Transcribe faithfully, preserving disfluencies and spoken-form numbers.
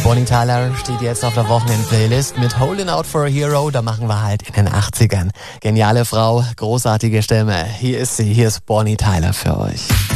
Bonnie Tyler steht jetzt auf der Wochenend-Playlist mit Holding Out for a Hero. Da machen wir halt in den achtzigern. Geniale Frau, großartige Stimme. Hier ist sie, hier ist Bonnie Tyler für euch.